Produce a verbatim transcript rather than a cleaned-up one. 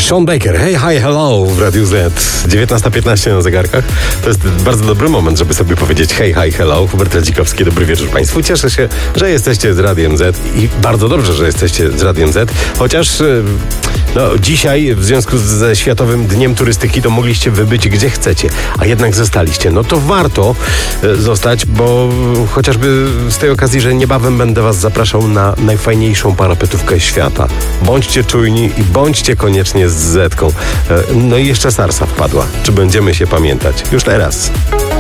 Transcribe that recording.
Sean Baker, hey, hi, hello w Radiu Z. dziewiętnasta piętnaście na zegarkach. To jest bardzo dobry moment, żeby sobie powiedzieć hey, hi, hello. Hubert Radzikowski, dobry wieczór Państwu. Cieszę się, że jesteście z Radiem Z i bardzo dobrze, że jesteście z Radiem Z. Chociaż no, dzisiaj w związku ze Światowym Dniem Turystyki to mogliście wybyć gdzie chcecie, a jednak zostaliście. No to warto zostać, bo chociażby z tej okazji, że niebawem będę Was zapraszał na najfajniejszą parapetówkę świata. Bądźcie czujni i bądźcie koniecznie z Zetką. No i jeszcze Sarsa wpadła. Czy będziemy się pamiętać? Już teraz.